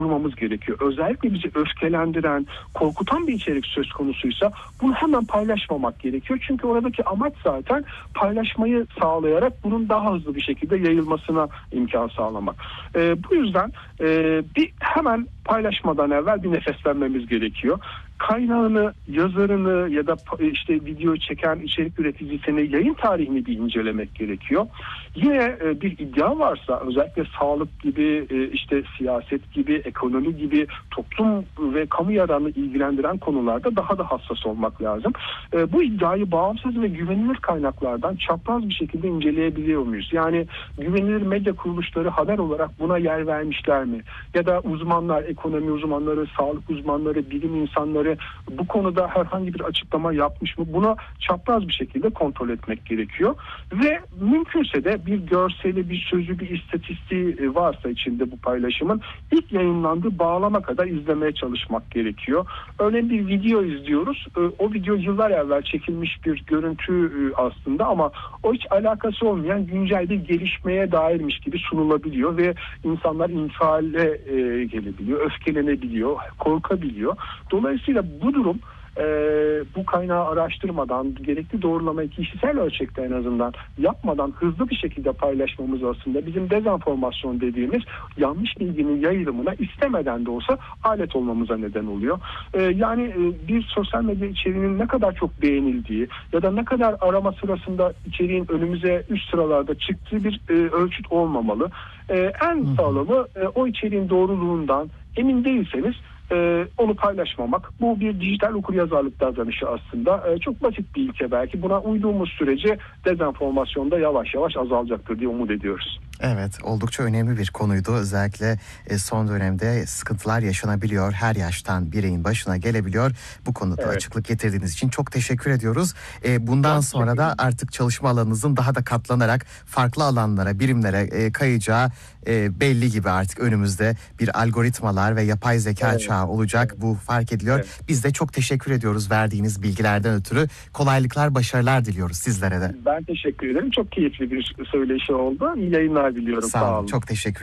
durmamız gerekiyor. Özellikle bizi öfkelendiren, korkutan bir içerik söz konusuysa bunu hemen paylaşmamak gerekiyor. Çünkü oradaki amaç zaten paylaşmayı sağlayarak bunun daha hızlı bir şekilde yayılmasına imkan sağlamak. Bu yüzden bir hemen paylaşmadan evvel bir nefeslenmemiz gerekiyor. Kaynağını, yazarını ya da işte video çeken içerik üreticisini, yayın tarihini bir incelemek gerekiyor. Yine bir iddia varsa özellikle sağlık gibi, işte siyaset gibi, ekonomi gibi toplum ve kamu yararını ilgilendiren konularda daha da hassas olmak lazım. Bu iddiayı bağımsız ve güvenilir kaynaklardan çapraz bir şekilde inceleyebiliyor muyuz? Yani güvenilir medya kuruluşları haber olarak buna yer vermişler mi? Ya da uzmanlar, ekonomi uzmanları, sağlık uzmanları, bilim insanları bu konuda herhangi bir açıklama yapmış mı? Buna çapraz bir şekilde kontrol etmek gerekiyor. Ve mümkünse de bir görseli, bir sözü, bir istatistiği varsa içinde bu paylaşımın ilk yayınlandığı bağlama kadar izlemeye çalışmak gerekiyor. Örneğin bir video izliyoruz. O video yıllar evvel çekilmiş bir görüntü aslında ama o hiç alakası olmayan güncel bir gelişmeye dairmiş gibi sunulabiliyor ve insanlar infiale gelebiliyor, öfkelenebiliyor, korkabiliyor. Dolayısıyla bu durum bu kaynağı araştırmadan, gerekli doğrulamayı kişisel ölçekte en azından yapmadan hızlı bir şekilde paylaşmamız aslında bizim dezenformasyon dediğimiz yanlış bilginin yayılımına istemeden de olsa alet olmamıza neden oluyor. Yani bir sosyal medya içeriğinin ne kadar çok beğenildiği ya da ne kadar arama sırasında içeriğin önümüze üst sıralarda çıktığı bir ölçüt olmamalı. En sağlamı o içeriğin doğruluğundan emin değilseniz onu paylaşmamak. Bu bir dijital okuryazarlık davranışı aslında. Çok basit bir ilke belki. Buna uyduğumuz sürece dezenformasyon da yavaş yavaş azalacaktır diye umut ediyoruz. Evet, oldukça önemli bir konuydu. Özellikle son dönemde sıkıntılar yaşanabiliyor. Her yaştan bireyin başına gelebiliyor. Bu konuda açıklık getirdiğiniz için çok teşekkür ediyoruz. Bundan sonra da artık çalışma alanınızın daha da katlanarak farklı alanlara, birimlere kayacağı belli gibi artık önümüzde bir algoritmalar ve yapay zeka çağı olacak. Bu fark ediliyor. Biz de çok teşekkür ediyoruz verdiğiniz bilgilerden ötürü. Kolaylıklar, başarılar diliyoruz sizlere de. Ben teşekkür ederim. Çok keyifli bir söyleşi oldu. İyi yayınlar diliyorum. Sağ olun. Çok teşekkür